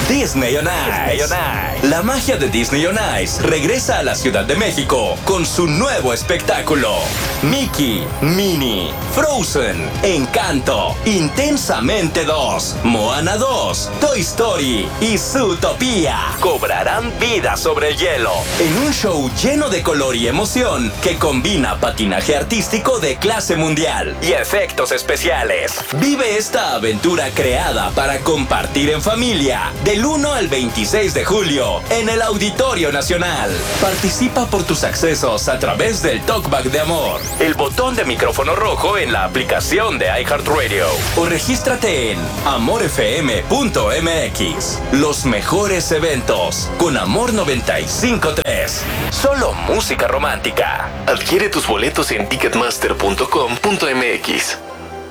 Disney on Ice. La magia de Disney on Ice regresa a la Ciudad de México con su nuevo espectáculo. Mickey, Minnie, Frozen, Encanto, Intensamente 2, Moana 2, Toy Story y Zootopia cobrarán vida sobre el hielo en un show lleno de color y emoción que combina patinaje artístico de clase mundial y efectos especiales. Vive esta aventura creada para compartir en familia del 1 al 26 de julio en el Auditorio Nacional. Participa por tus accesos a través del Talkback de Amor, el botón de micrófono rojo en la aplicación de iHeartRadio o regístrate en amorfm.mx. Los mejores eventos con Amor 95.3. Solo música romántica. Adquiere tus boletos en ticketmaster.com.mx.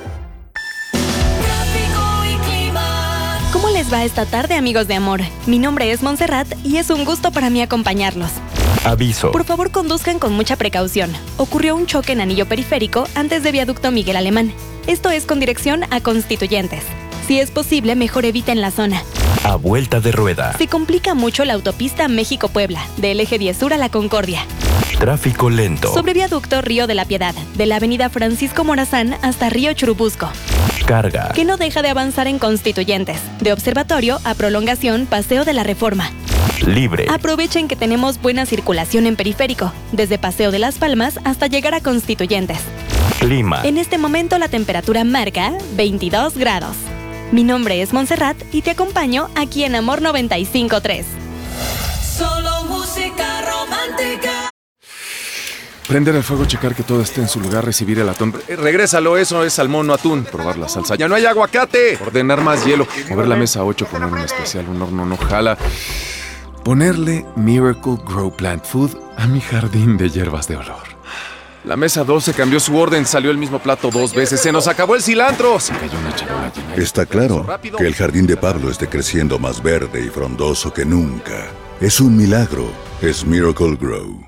¿Cómo les va esta tarde, amigos de Amor? Mi nombre es Montserrat y es un gusto para mí acompañarlos. Aviso. Por favor, conduzcan con mucha precaución. Ocurrió un choque en anillo periférico antes de viaducto Miguel Alemán. Esto es con dirección a Constituyentes. Si es posible, mejor eviten la zona. A vuelta de rueda. Se complica mucho la autopista México-Puebla, del eje 10 Sur a La Concordia. Tráfico lento. Sobre viaducto Río de la Piedad, de la avenida Francisco Morazán hasta Río Churubusco. Carga. Que no deja de avanzar en Constituyentes, de Observatorio a Prolongación Paseo de la Reforma. Libre. Aprovechen que tenemos buena circulación en periférico, desde Paseo de las Palmas hasta llegar a Constituyentes. Clima. En este momento la temperatura marca 22 grados. Mi nombre es Montserrat y te acompaño aquí en Amor 95.3. Solo música romántica. Prender el fuego, checar que todo esté en su lugar, recibir el atún. Regrésalo, eso es salmón, no atún. Probar la salsa. ¡Ya no hay aguacate! Ordenar más hielo. Mover la mesa 8, poner un especial, un horno no jala. Ponerle Miracle Grow Plant Food a mi jardín de hierbas de olor. La mesa 12 cambió su orden, salió el mismo plato 2 veces. ¡Se nos acabó el cilantro! Se cayó una charola llena. Está claro que el jardín de Pablo esté creciendo más verde y frondoso que nunca. Es un milagro. Es Miracle Grow.